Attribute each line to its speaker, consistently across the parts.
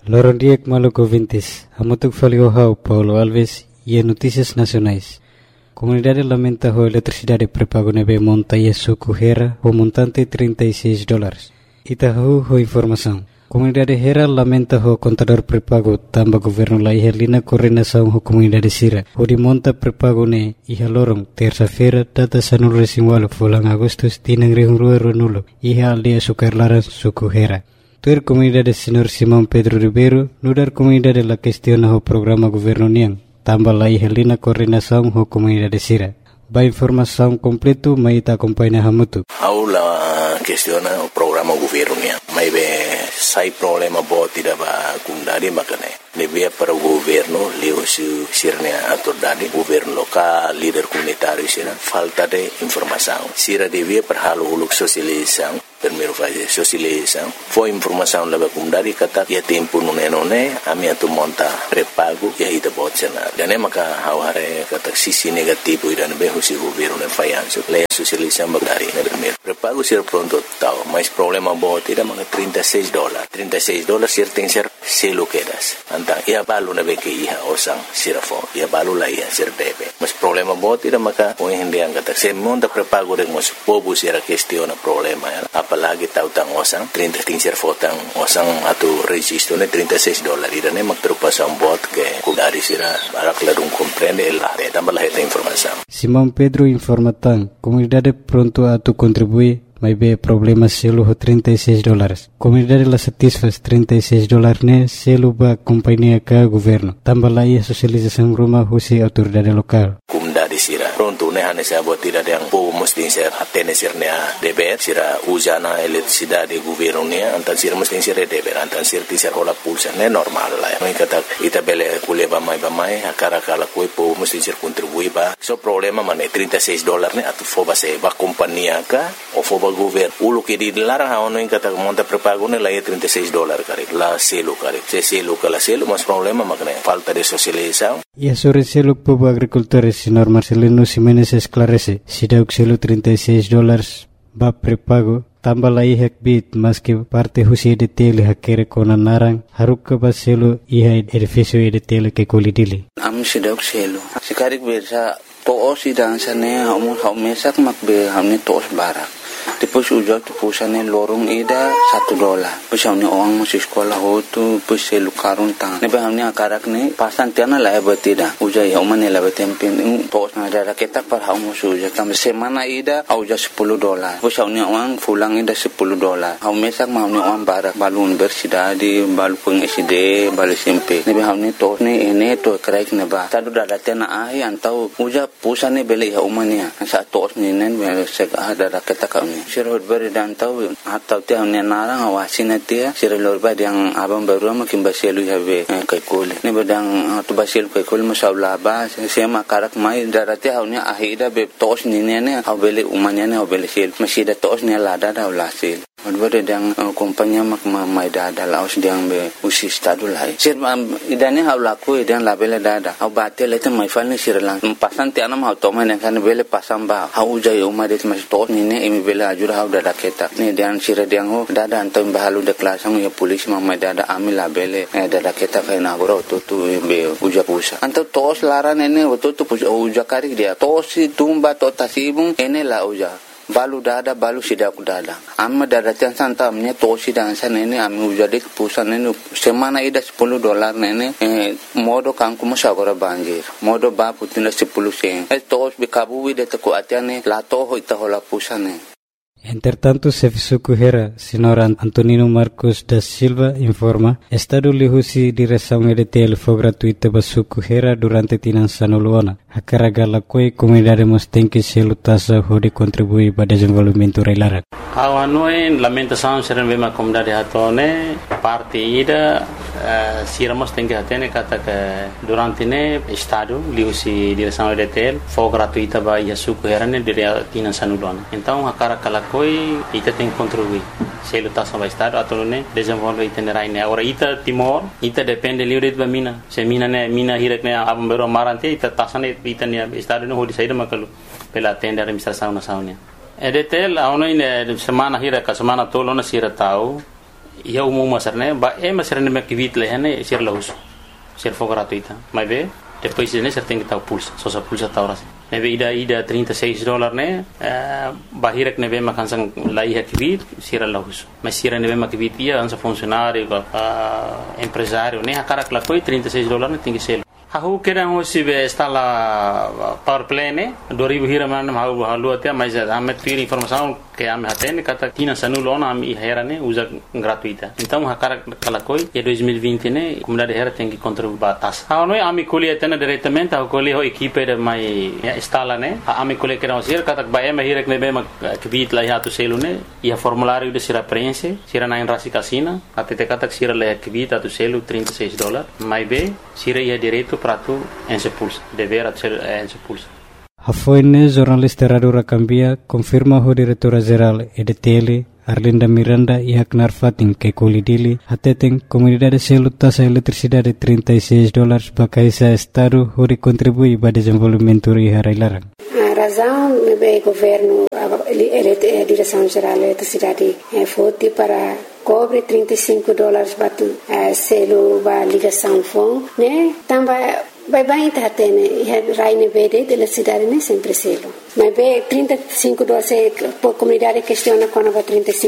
Speaker 1: Lorondiek Maluco Vintes, Hamutuk Faliohau, Paulo Alves e Notícias Nacionais. Comunidade lamenta a eletricidade pré-pago nebe monta e suco Hera, o montante $36. Itahu ho informação. Comunidade Hera lamenta o contador pré-pago tamba governo la ihelina coordenação ho comunidade Sira. O de monta pré-pago ne iha lorong terça-feira data sanul resinwalo fulang Agustus tinang rihungrua ronulo iha aldea Sukarlaran suco Hera. Tuer comunidade Senhor Simão Pedro Ribeiro, nudar comunidade la questiona o programa governo niang, tamba la ihelina coordenação ho comunidade Sira. Ba informação completo maita acompanha Hamutu.
Speaker 2: Aula questiona o programa governo niang. Mai be sai problema bo tidak ba kundari makane. Lebih para governo leo sirnya atordade governo lokal líder comunitário sira falta de informação. Sira devia perhalu uluk sosialização. Primeiro fazer socialização, foi informação lá dari kata ya tempo nune ami atu monta pré-pago ya ita botsena dan maka haware kata sisi negativo idan be husi governo ne fayanso la socialização bagari ne primeiro pré-pago ser pronto tau mas problema bot ida maka $36 ser tem ser selo quedas anta ia balu ne be ke iha osang sirafo ia balu la ia ser debe mas problema bot ida maka o hindi ang kata se monta pré-pago de mas povo sira questiona problema ya apalagi tautang osang 30 tinser fotang osang atu registro ne $36 irane magpreocupação bot que kudari sira para clarun compreende la tambah esta informação.
Speaker 1: Simão Pedro informa tan comunidade pronto a tu contribuir mas be problema selo ho $36. Comunidade la satisfaz $36 ne selo ba companhia ka governo. Tambah la ia socialização rumah husi autoridade lokal.
Speaker 2: Comunidade sira pronto ne hane sa bot tidak yang po mesti ser atene sirnya deber sira usana eletricidade governo ne antan sira mesti ser deber antan sir ti ser hola pulsa ne normal la. Mai kata ita bele kuleba mai akara kala ko po mesti ser contribui ba. So problema mane $36 ne atu foba se ba companhia ka o foba governo ulo que dilarang haono in kata monta pré-pago ne la $36 kare la selo kare se selo kala selo mas problema makne falta de socialização.
Speaker 1: E sobre selo povo agricultores senhor Marcelino Ximenes esclarece si dauk selo $36 ba pré-pago tambah la ihak bit mas que parte husi de tele hakere kona narang haruk ba selo iha edifício de tele que kolidili
Speaker 3: am si dauk selo sikarik bersa to si dansane mesak makbe hamne tos barak tipos ujak tipusane lorong ida $1 pus hamne orang masih sekolah hotu pus selu karun tang nebe hamne akarak ne pasan tiana la batida ujai hamane la batempin tos na ada ketak par hamu suja kam semana ida auja $10 pus hamne orang fulang ida $10 hau mesak hamne orang barak balun bersida di balu peng SD balu SMP nebe hamne tos ne ene to kraik ne ba tadu dada tena ai antau uja pusane bele hamania sa tos ne nen sek ada ketak sirhot beri dan tahu atau tiang ni narang awasin dia sirlor beri yang abang baru makin baselu have kaikoli ni bedang tu basel kaikoli masalah bah sema karak mai darati haunya ahida be tos ni ne abele umanya ne abele sel masih ada tos ni lada dah ulasil Odbere dang kompanya mak mai dada laos dang be usi stadu lai. Sir idane hau laku idang labele dada. Hau batel itu mai falni sirlang. Pasan ti anam hau toma ne kan bele pasam ba. Hau jai umadet mas to ni ne imi bele ajur hau dada ketak. Ni dang sir dang ho dada antam bahalu de klasang ya polis mai dada amil labele dada ketak kai na goro tu be uja pusa. Antam tos laran ene tu pusa uja karik dia. Tos tumba to tasibung ene la uja. Balu dada balu sidak dada amma dada tian santa amnya tosi dan sana ini ami ujadi pusan ini semana ida $10 nene modo kangku masagora banjir modo ba putina 10 sen tos bikabu wide te ko atiane la to hoita hola pusane.
Speaker 1: Entretanto, Serviço Correira, senhor Antonino Marcos da Silva informa, Estado lihusi direção EDTL foi gratuita para Correira durante Tinançano Luana. A caragala coi comunidade mostém que se lutassa pode contribuir para o desenvolvimento reilara.
Speaker 4: Awanoi lamentação serem bem a comunidade hatone parte ida sira mostém que hatene kata que durante ne Estado lihusi direção EDTL foi gratuita para Yasu Correira ne dire Tinançano Luana. Então a caragala coi ita tem contribuir se lutação para Estado atau ne desenvolver itinerário ne agora ita Timor ita depende livre de mina se mina hirak ne abam bero marante ita tasane ita ne Estado ne hodi saída makalu pela tenda administração nacional EDTL aonoi ne semana hira ka semana tolo na sira tau ia umum masarne ba masarne me kivit lehane sir laus sir for gratuita mas be depois ne ser tem que estar pulsa só sa pulsa tá ora nebe ida $36 ne bahirek nebe makansang lai kivit sir laus mas sir nebe makivit ia ansa funcionário empresário ne hakara la foi $36 ne tem que ser Aku kira hosi be instala power play ne 2000 hira man halu até mas ame ter informação que ame hatene kata tina sanulona ame hera ne usa gratuita então hakara kala koi e 2020 ne comunidade hera tem que contribuir batas não ame colhe atena diretamente a colhe ho equipe de mai instala ne ame colhe que não ser kata ba ame hira ne be ma kibit la ya to selo ne ia formulário de sira prense sira na rasi casina até te kata sira le kibit to selo $36 mai be sira ia direito prato en sepulsa dever en sepulsa
Speaker 1: Hafoine jornalista Radura Cambia confirma o diretora-geral EDTL Arlinda Miranda e Haknar Fatin que colidili atetem comunidade selo taxa eletricidade $36 para caisa estado onde contribui para desenvolvimento e harailarang.
Speaker 5: A razão é o governo a direção geral da eletricidade foi para cobre $35 para selo para ligação phone né também vai tá tendo raine verde de eletricidade né sempre selo mas be $35 por comunidade questiona quando vai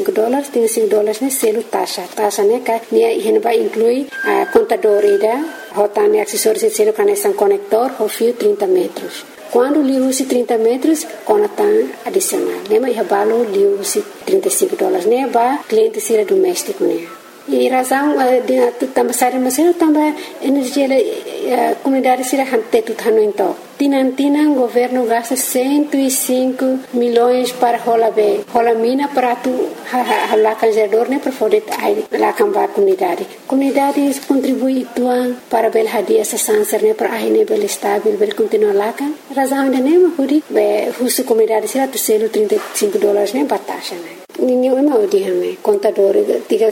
Speaker 5: $35 né selo taxa né que ne vai incluir a contador ida rotane acessórios de selo conexão conector o fio 30 metros quando li usi 30 metros conectan adicional né mas balo li usi $35 né ba cliente sira doméstico né e razão de também sair mas também energia comunidade sira hante tutano então Tinan governo gasta 105 milhões para rola mina para tu lá canjador né para poder lá cambar comunidade contribui tuan para bel hadia essa sanser né para aí né bel estável bel continuar lá kan razão de né huri be husu comunidade será tu selo $35 né batasha né ninguém não diame contador diga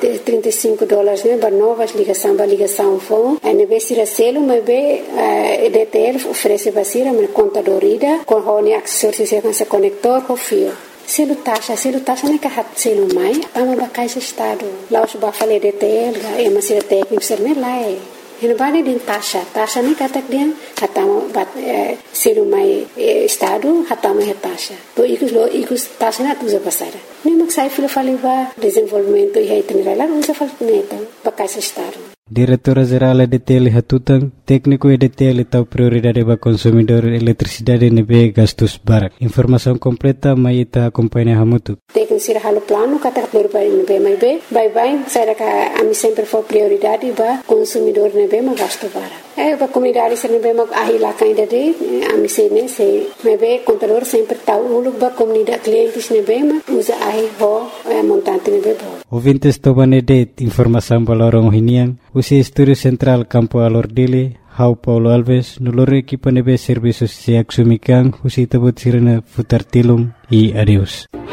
Speaker 5: $35 né para novas ligação phone né be será selo mas be EDTL oferece basira mas contador ida com hone acessórios se conector com fio selo taxa né que hat selo mai ama ba caixa estado lá os ba falei EDTL é mas será técnico ser né lá Ele bade din taxa ni katak dia hatama bat selo mai estado hatama he taxa to ikus taxa na tuza pasara ni maksai filo fali ba desenvolvimento e itinerário usa fal neta ba caixa estado
Speaker 1: Diretora-geral EDTL Hatutang, técnico EDTL tau prioridade para consumidor eletricidade nebe gastos barak. Informação completa mai ita acompanha hamutu.
Speaker 5: Técnico sira halo plano kata prioridade nebe mai be, bye saya ka ami sempre for prioridade para consumidor nebe ma gasto barak. Ba comunidade sira nebe ma ahila kainda de ami sene se nebe contador sempre tau uluk ba comunidade clientes nebe ma usa ahi ho montante nebe bo.
Speaker 1: Ouvintes tobane de informação balorong hinian. Usi Estúdio Central Campo Alordili, Hau Paulo Alves, noloro equipa nebe serviços se axumikan, usi tabut sirena futar tilum e adeus.